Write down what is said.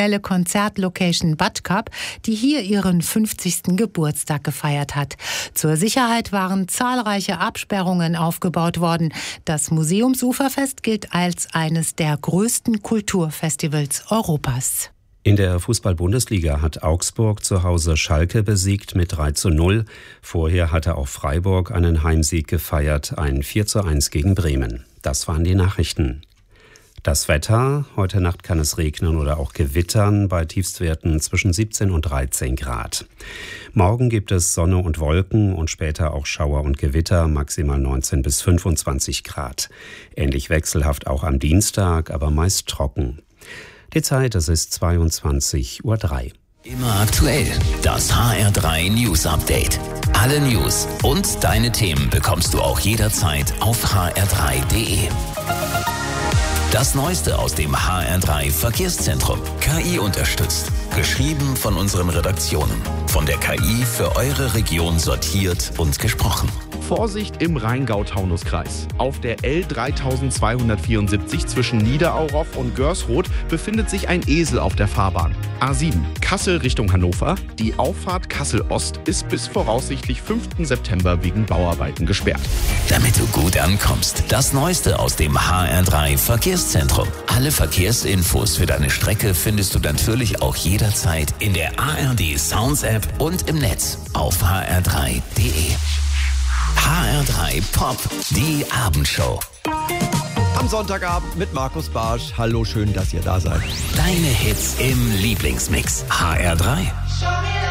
professionelle Konzertlocation Buttcup, die hier ihren 50. Geburtstag gefeiert hat. Zur Sicherheit waren zahlreiche Absperrungen aufgebaut worden. Das Museumsuferfest gilt als eines der größten Kulturfestivals Europas. In der Fußball-Bundesliga hat Augsburg zu Hause Schalke besiegt mit 3:0. Vorher hatte auch Freiburg einen Heimsieg gefeiert, ein 4:1 gegen Bremen. Das waren die Nachrichten. Das Wetter: Heute Nacht kann es regnen oder auch gewittern, bei Tiefstwerten zwischen 17 und 13 Grad. Morgen gibt es Sonne und Wolken und später auch Schauer und Gewitter, maximal 19 bis 25 Grad. Ähnlich wechselhaft auch am Dienstag, aber meist trocken. Die Zeit, es ist 22:03 Uhr. Immer aktuell, das HR3 News Update. Alle News und deine Themen bekommst du auch jederzeit auf hr3.de. Das Neueste aus dem HR3 Verkehrszentrum. KI unterstützt. Geschrieben von unseren Redaktionen. Von der KI für eure Region sortiert und gesprochen. Vorsicht im Rheingau-Taunus-Kreis. Auf der L3274 zwischen Niederauroff und Görsroth befindet sich ein Esel auf der Fahrbahn. A7 Kassel Richtung Hannover. Die Auffahrt Kassel-Ost ist bis voraussichtlich 5. September wegen Bauarbeiten gesperrt. Damit du gut ankommst, das Neueste aus dem HR3 Verkehrszentrum. Alle Verkehrsinfos für deine Strecke findest du natürlich auch jederzeit in der ARD Sounds App und im Netz auf hr3.de. HR3 Pop, die Abendshow. Am Sonntagabend mit Markus Barsch. Hallo, schön, dass ihr da seid. Deine Hits im Lieblingsmix. HR3.